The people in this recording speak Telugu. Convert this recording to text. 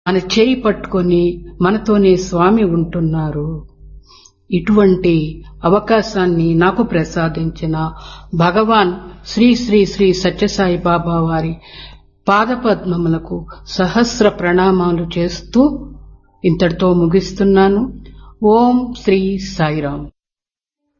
మన చేయి పట్టుకొని మనతోనే స్వామి ఉంటున్నారు. ఇటువంటి అవకాశాన్ని నాకు ప్రసాదించిన భగవాన్ శ్రీ శ్రీ శ్రీ సత్యసాయి బాబా వారి పాదపద్మములకు సహస్ర ప్రణామాలు చేస్తూ ఇంతటితో ముగిస్తున్నాను. ఓం శ్రీ సాయిరాం.